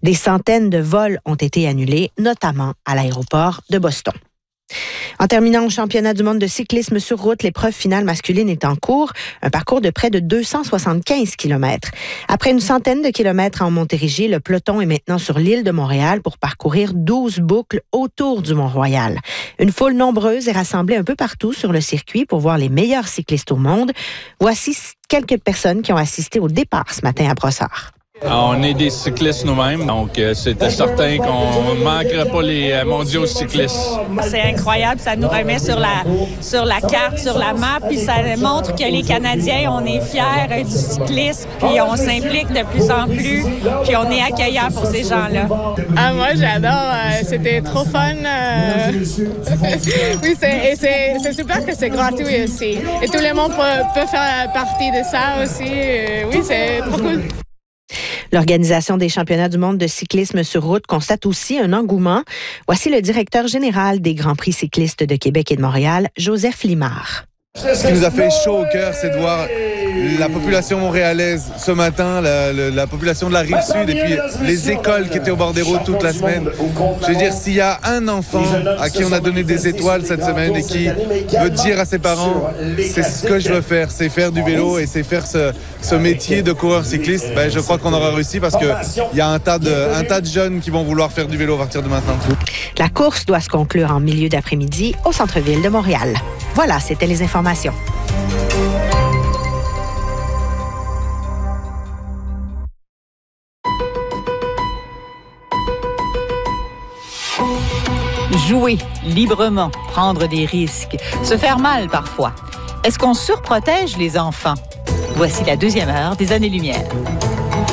Des centaines de vols ont été annulés, notamment à l'aéroport de Boston. En terminant au championnat du monde de cyclisme sur route, l'épreuve finale masculine est en cours, un parcours de près de 275 km. Après une centaine de kilomètres en Montérégie, le peloton est maintenant sur l'île de Montréal pour parcourir 12 boucles autour du Mont-Royal. Une foule nombreuse est rassemblée un peu partout sur le circuit pour voir les meilleurs cyclistes au monde. Voici quelques personnes qui ont assisté au départ ce matin à Brossard. On est des cyclistes nous-mêmes, donc c'était certain qu'on ne manquerait pas les mondiaux cyclistes. C'est incroyable, ça nous remet sur la carte, sur la map, puis ça montre que les Canadiens, on est fiers du cyclisme, puis on s'implique de plus en plus, puis on est accueillants pour ces gens-là. Moi, j'adore, c'était trop fun. Oui, c'est super que c'est gratuit aussi. Et tout le monde peut faire partie de ça aussi. Oui, c'est trop cool. L'Organisation des championnats du monde de cyclisme sur route constate aussi un engouement. Voici le directeur général des Grands Prix cyclistes de Québec et de Montréal, Joseph Limard. Ce qui nous a fait chaud au cœur, c'est de voir la population montréalaise ce matin, la population de la Rive-Sud et puis les écoles qui étaient au bord des routes toute la semaine. Je veux dire, s'il y a un enfant à qui on a donné des étoiles cette semaine et qui veut dire à ses parents « c'est ce que je veux faire, c'est faire du vélo et c'est faire ce métier de coureur cycliste », je crois qu'on aura réussi parce qu'il y a un tas de jeunes qui vont vouloir faire du vélo à partir de maintenant. La course doit se conclure en milieu d'après-midi au centre-ville de Montréal. Voilà, c'était les informations. Jouer librement, prendre des risques, se faire mal parfois. Est-ce qu'on surprotège les enfants? Voici la deuxième heure des Années-Lumière.